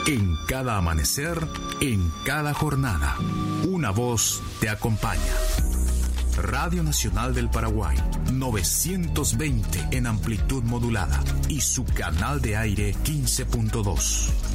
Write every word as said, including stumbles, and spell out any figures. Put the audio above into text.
En cada amanecer, en cada jornada, una voz te acompaña. Radio Nacional del Paraguay, novecientos veinte en amplitud modulada y su canal de aire quince punto dos.